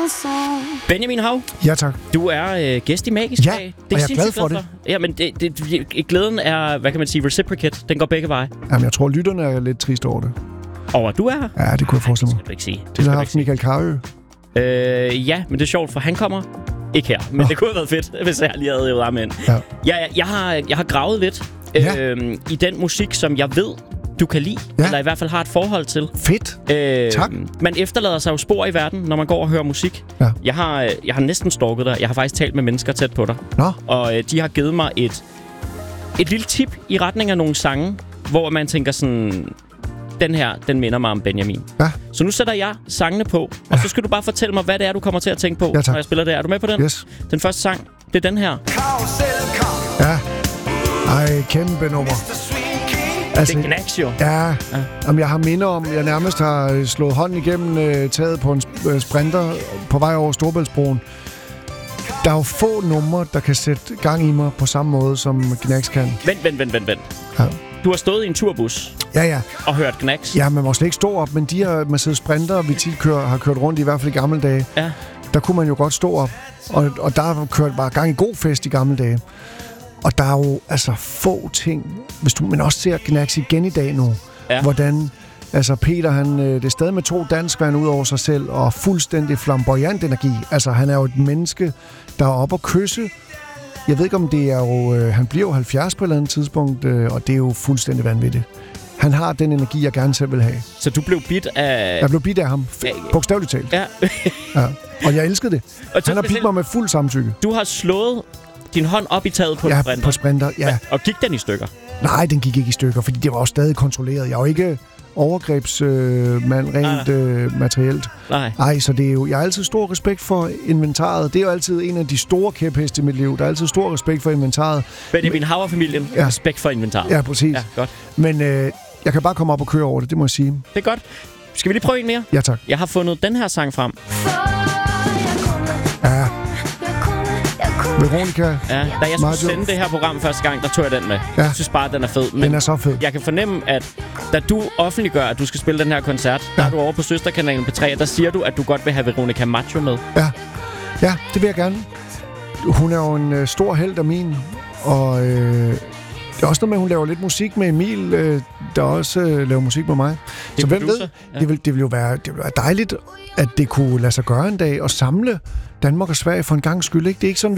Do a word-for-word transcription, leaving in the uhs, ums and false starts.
Benjamin Hav. Ja, tak. Du er øh, gæst i Magisk Ja, Dag. og jeg er glad for det. Ja, men det, det, det, glæden er, hvad kan man sige, reciprocate. Den går begge veje. Jamen, jeg tror, lytterne er lidt trist over det. Over at du er her? Ja, det kunne jeg forestille mig. Det skal du ikke sige. Det, det har haft Michael Carøe. Øh, ja, men det er sjovt, for han kommer ikke her. Men oh. det kunne have været fedt, hvis jeg lige havde hævet ham ind. Ja. Jeg, jeg, har, jeg har gravet lidt ja. øh, i den musik, som jeg ved, du kan lide. Ja. Eller i hvert fald har et forhold til. Fedt. Øh, tak. Man efterlader sig jo spor i verden, når man går og hører musik. Ja. Jeg, har, jeg har næsten stalket dig. Jeg har faktisk talt med mennesker tæt på dig. Nå. Og øh, de har givet mig et, et lille tip i retning af nogle sange, hvor man tænker sådan... Den her, den minder mig om Benjamin. Ja. Så nu sætter jeg sangene på, og ja. så skal du bare fortælle mig, hvad det er, du kommer til at tænke på, ja, når jeg spiller det. Er du med på den? Yes. Den første sang, det er den her. Ja. Ej, kæmpe nummer. Altså, det er Knacks jo. Ja. ja. Jamen, jeg har minder om, jeg nærmest har slået hånden igennem øh, taget på en øh, sprinter på vej over Storebæltsbroen. Der er jo få numre, der kan sætte gang i mig på samme måde, som Knacks kan. Vent, vent, vent, vent, vent. Ja. Du har stået i en turbus ja, ja. og hørt Knacks. Ja, man må slet ikke stå op, men de her Mercedes Sprinter, vi tit kører, har kørt rundt i, i hvert fald i gamle dage, ja. Der kunne man jo godt stå op, og, og der har kørt bare gang i god fest i gamle dage. Og der er jo altså få ting, hvis du, men også ser Knacks igen i dag nu, ja. Hvordan... Altså Peter, han, det er stadig med to danskvand ud over sig selv, og fuldstændig flamboyant energi. Altså han er jo et menneske, der er oppe at kysse. Jeg ved ikke om det er jo... Øh, han bliver jo halvfjerds på et eller andet tidspunkt, øh, og det er jo fuldstændig vanvittigt. Han har den energi, jeg gerne selv vil have. Så du blev bidt af... Jeg blev bidt af ham. Ja, ja. Bogstaveligt talt. Ja. Ja. Og jeg elskede det. Og han har bidt mig med fuld samtykke. Du har slået din hånd op i taget på ja, en sprinter. på sprinter, ja. Og gik den i stykker? Nej, den gik ikke i stykker, fordi det var også stadig kontrolleret. Jeg var ikke... overgrebsmand øh, rent øh, materielt. Nej. Ej, så det er jo... Jeg har altid stor respekt for inventaret. Det er jo altid en af de store kæpheste i mit liv. Der er altid stor respekt for inventaret. Benjamin Hav-familien. Ja. Respekt for inventaret. Ja, præcis. Ja, godt. Men øh, jeg kan bare komme op og køre over det, det må jeg sige. Det er godt. Skal vi lige prøve en mere? Ja, tak. Jeg har fundet den her sang frem. Ja. Veronica. Ja, da jeg skulle Mario. sende det her program første gang, der tog jeg den med. Ja. Jeg synes bare, at den er fed. Men den er så fed. Jeg kan fornemme, at da du offentliggør, at du skal spille den her koncert, ja. Der er du over på søsterkanalen P tre, der siger du, at du godt vil have Veronica Maggio med. Ja, ja, det vil jeg gerne. Hun er jo en øh, stor helt af min, og øh, det er også noget med, at hun laver lidt musik med Emil, øh, der også øh, laver musik med mig. Det så hvem ved, ja. det, vil, det, vil jo være, det vil være dejligt, at det kunne lade sig gøre en dag, og samle Danmark og Sverige for en gang skyld. Ikke? Det er ikke sådan,